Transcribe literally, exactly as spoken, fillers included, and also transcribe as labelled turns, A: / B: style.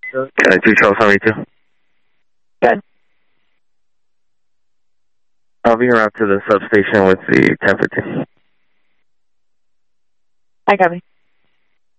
A: Uh, two Charles, how are you two?
B: Good.
A: I'll be around to the substation with the ten fifteen.
B: I copy.